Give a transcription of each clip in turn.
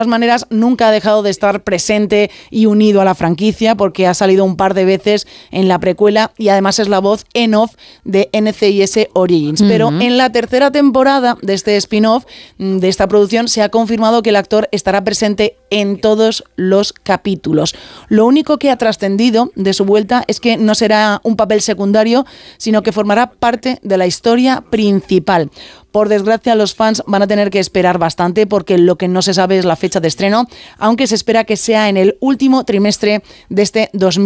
De todas maneras, nunca ha dejado de estar presente y unido a la franquicia porque ha salido un par de veces en la precuela y además es la voz en off de NCIS Origins. Pero en la tercera temporada de este spin-off, de esta producción, se ha confirmado que el actor estará presente en todos los capítulos. Lo único que ha trascendido de su vuelta es que no será un papel secundario, sino que formará parte de la historia principal. Por desgracia, los fans van a tener que esperar bastante porque lo que no se sabe es la fecha de estreno, aunque se espera que sea en el último trimestre de este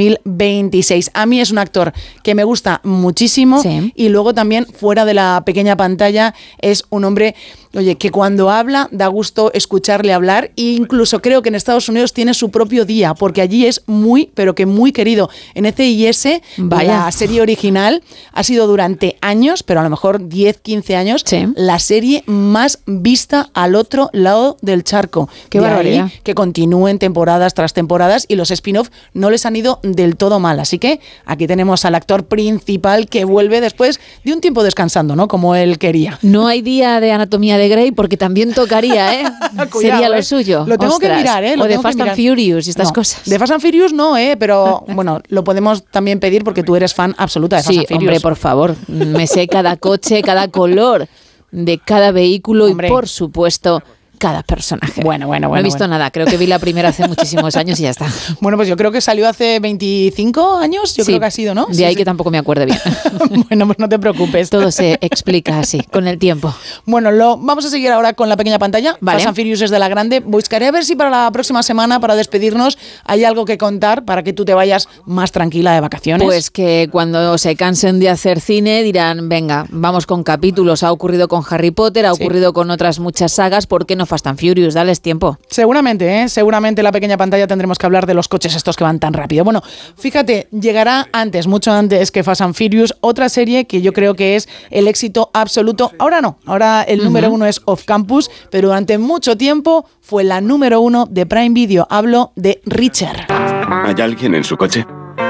2026. A mí es un actor que me gusta muchísimo y luego también fuera de la pequeña pantalla es un hombre, oye, que cuando habla da gusto escucharle hablar e incluso creo que en Estados Unidos tiene su propio día porque allí es muy, pero que muy querido. En NCIS, la serie original, ha sido durante años, pero a lo mejor 10, 15 años, la serie más vista al otro lado del charco. Qué barbaridad. Que continúen temporadas tras temporadas y los spin-off no les han ido del todo mal. Así que aquí tenemos al actor principal que vuelve después de un tiempo descansando, ¿no? Como él quería. No hay día de Anatomía de Grey porque también tocaría, ¿eh? Cuidado, sería lo suyo. Lo tengo que mirar, ¿eh? O de Fast and Furious y estas cosas. De Fast and Furious no, pero bueno, lo podemos también pedir porque tú eres fan absoluta de Fast and Furious. Sí, hombre, por favor. Me sé cada coche, cada color de cada vehículo y, por supuesto, cada personaje. Bueno. No he visto nada, creo que vi la primera hace muchísimos años y ya está. Bueno, pues yo creo que salió hace 25 años, creo que ha sido, ¿no? De ahí que tampoco me acuerdo bien. Bueno, pues no te preocupes. Todo se explica así, con el tiempo. Bueno, vamos a seguir ahora con la pequeña pantalla. Vale. Fast and Furious es de la grande. Buscaré a ver si para la próxima semana, para despedirnos, hay algo que contar para que tú te vayas más tranquila de vacaciones. Pues que cuando se cansen de hacer cine dirán, venga, vamos con capítulos. Ha ocurrido con Harry Potter, ha ocurrido con otras muchas sagas, ¿por qué no Fast and Furious? Dales tiempo. Seguramente, seguramente en la pequeña pantalla tendremos que hablar de los coches estos que van tan rápido. Bueno, fíjate, llegará antes, mucho antes que Fast and Furious, otra serie que yo creo que es el éxito absoluto. Ahora no, ahora el número 1 es Off Campus, pero durante mucho tiempo fue la número 1 de Prime Video. Hablo de Reacher. ¿Hay alguien en su coche?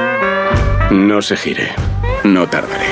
No se gire, no tardaré.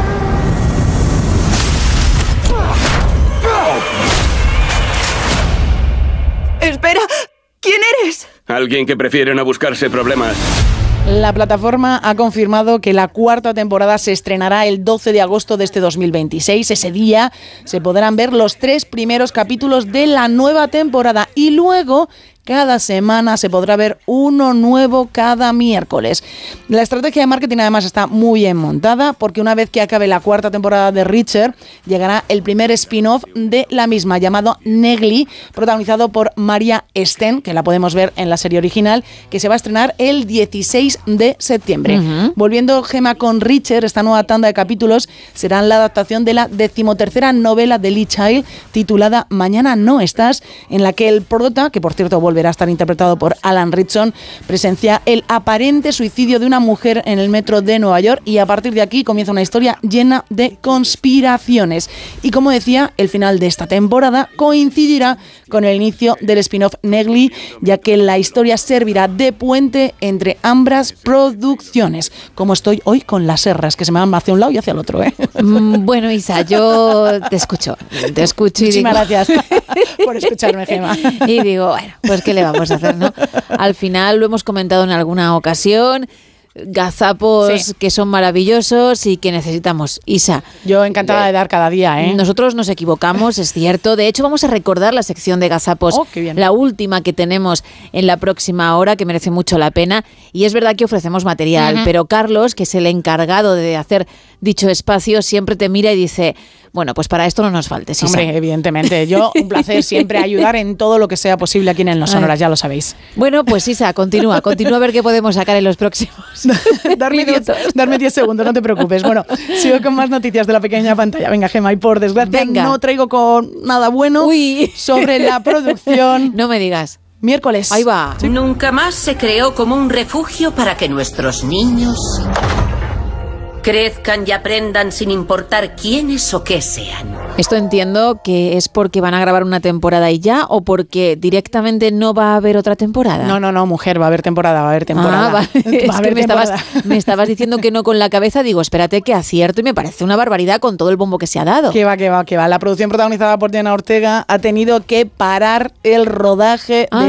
Espera, ¿quién eres? Alguien que prefiere no buscarse problemas. La plataforma ha confirmado que la cuarta temporada se estrenará el 12 de agosto de este 2026. Ese día se podrán ver los 3 primeros capítulos de la nueva temporada y luego cada semana se podrá ver uno nuevo cada miércoles. La estrategia de marketing además está muy bien montada porque una vez que acabe la cuarta temporada de Reacher llegará el primer spin-off de la misma llamado Negli, protagonizado por Maria Sten, que la podemos ver en la serie original, que se va a estrenar el 16 de septiembre. Volviendo, Gemma, con Reacher, esta nueva tanda de capítulos serán la adaptación de la 13ª novela de Lee Child titulada Mañana no estás, en la que el prota, que por cierto volverá a estar interpretado por Alan Ritchson, presencia el aparente suicidio de una mujer en el metro de Nueva York y a partir de aquí comienza una historia llena de conspiraciones. Y como decía, el final de esta temporada coincidirá con el inicio del spin-off Negli, ya que la historia servirá de puente entre ambas producciones. Como estoy hoy con las serras, que se me van hacia un lado y hacia el otro, ¿eh? Bueno, Isa, yo te escucho y muchísimas digo... gracias por escucharme, Gemma. Y digo, bueno, pues ¿qué le vamos a hacer, no? Al final lo hemos comentado en alguna ocasión, gazapos que son maravillosos y que necesitamos. Isa, yo encantada de dar cada día, ¿eh? Nosotros nos equivocamos, es cierto. De hecho, vamos a recordar la sección de gazapos, la última que tenemos en la próxima hora, que merece mucho la pena. Y es verdad que ofrecemos material, pero Carlos, que es el encargado de hacer dicho espacio, siempre te mira y dice... Bueno, pues para esto no nos faltes, Isa. Hombre, evidentemente. Yo, un placer siempre ayudar en todo lo que sea posible aquí en Los Sonoras, ya lo sabéis. Bueno, pues Isa, continúa a ver qué podemos sacar en los próximos Darme 10 segundos, no te preocupes. Bueno, sigo con más noticias de la pequeña pantalla. Venga, Gemma, y por desgracia no traigo con nada bueno sobre la producción. No me digas. Miércoles. Ahí va. Sí. Nunca más se creó como un refugio para que nuestros niños crezcan y aprendan sin importar quiénes o qué sean. Esto entiendo que es porque van a grabar una temporada y ya, o porque directamente no va a haber otra temporada. No, mujer, va a haber temporada, Ah, vale. Es que me estabas diciendo que no con la cabeza, digo, espérate que acierto y me parece una barbaridad con todo el bombo que se ha dado. Que va. La producción protagonizada por Jenna Ortega ha tenido que parar el rodaje de